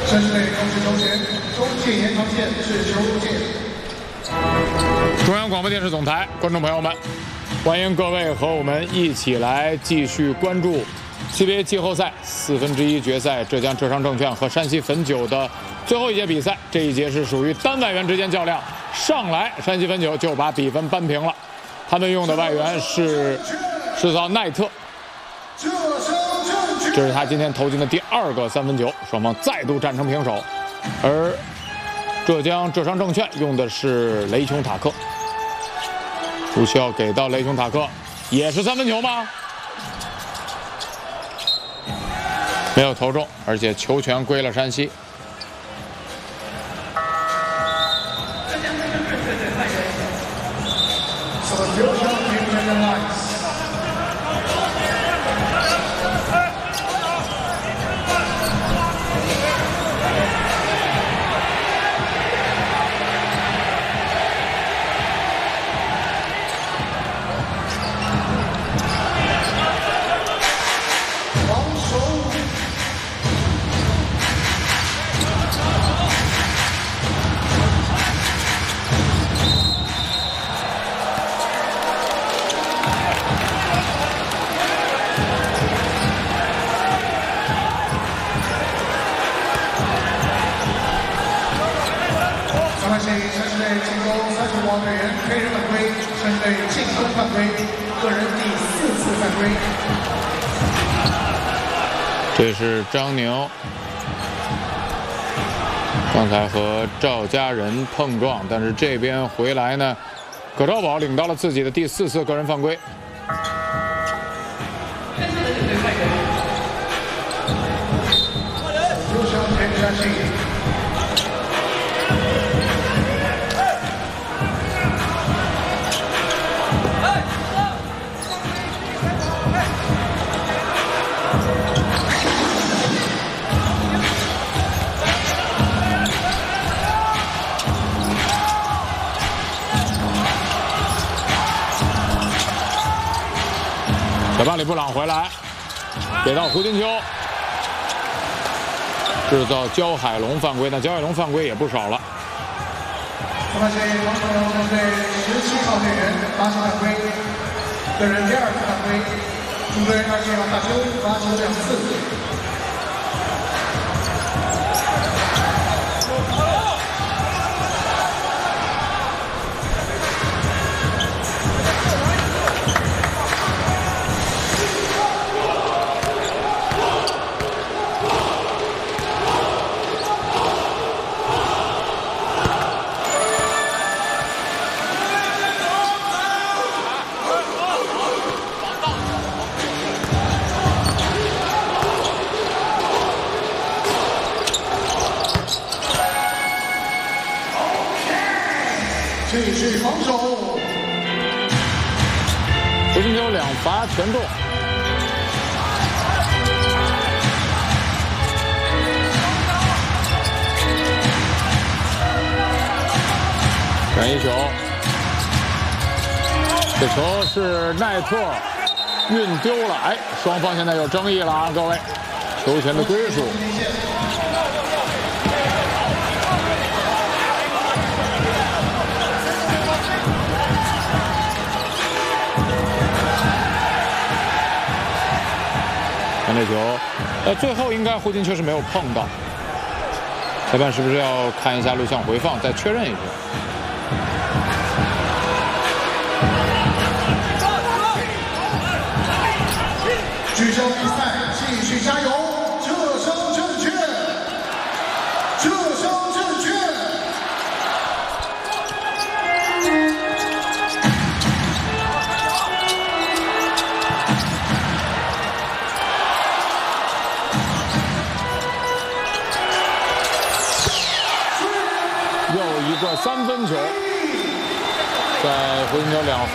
山西队控制球权，中界延长线至球界。 中央广播电视总台，观众朋友们，欢迎各位和我们一起来继续关注 CBA 季后赛1/4决赛，浙江浙商证券和山西汾酒的最后一节比赛。这一节是属于单外援之间较量，上来山西汾酒就把比分扳平了。他们用的外援是制造奈特，这是他今天投进的第2个3分球，双方再度战成平手。而浙江浙商证券用的是雷琼塔克，不需要给到雷琼塔克，也是3分球吗？没有投中，而且球权归了山西。 山西队进攻35号队员黑人犯规，山西队进攻犯规，个人第4次犯规。 这是张宁，刚才和赵家人碰撞，但是这边回来呢，葛兆宝领到了自己的第4次个人犯规。小巴里布朗回来，给到胡金秋，制造焦海龙犯规，那焦海龙犯规也不少了。 山西防守山西队17号队员罚球犯规，个人第2次犯规，主队27号大邱罚球2次。继续防守， 胡金秋2罚全中。转一球，这球是奈特运丢了，哎，双方现在有争议了啊，各位，球权的归属。看这球，最后应该胡金秋是没有碰到，裁判是不是要看一下录像回放，再确认一下？ 聚焦比赛，继续加油！浙商证券，浙商证券。 又一个3分球，在胡金秋2罚。